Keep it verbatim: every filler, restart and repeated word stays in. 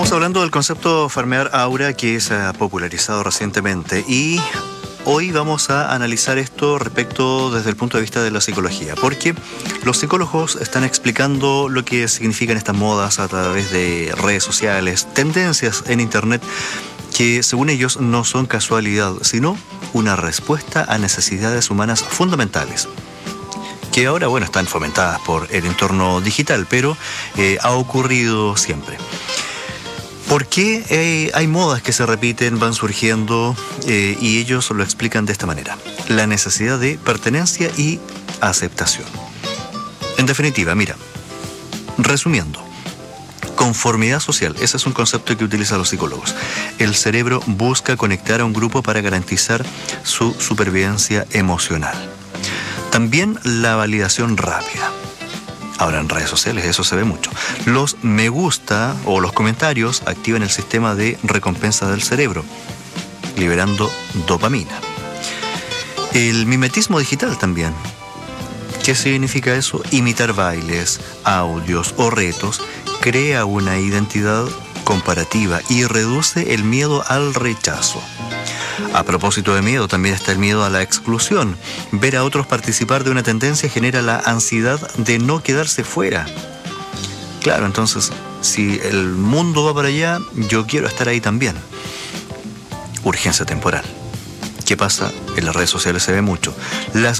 Estamos hablando del concepto farmear aura que se ha popularizado recientemente y hoy vamos a analizar esto respecto desde el punto de vista de la psicología, porque los psicólogos están explicando lo que significan estas modas a través de redes sociales, tendencias en internet que según ellos no son casualidad, sino una respuesta a necesidades humanas fundamentales, que ahora, bueno, están fomentadas por el entorno digital, pero eh, ha ocurrido siempre. ¿Por qué eh, hay modas que se repiten, van surgiendo eh, y ellos lo explican de esta manera? La necesidad de pertenencia y aceptación. En definitiva, mira, resumiendo, conformidad social, ese es un concepto que utilizan los psicólogos. El cerebro busca conectar a un grupo para garantizar su supervivencia emocional. También la validación rápida. Ahora en redes sociales eso se ve mucho. Los me gusta o los comentarios activan el sistema de recompensa del cerebro, liberando dopamina. El mimetismo digital también. ¿Qué significa eso? Imitar bailes, audios o retos crea una identidad comparativa y reduce el miedo al rechazo. A propósito de miedo, también está el miedo a la exclusión. Ver a otros participar de una tendencia genera la ansiedad de no quedarse fuera. Claro, entonces, si el mundo va para allá, yo quiero estar ahí también. Urgencia temporal. ¿Qué pasa? En las redes sociales se ve mucho. Las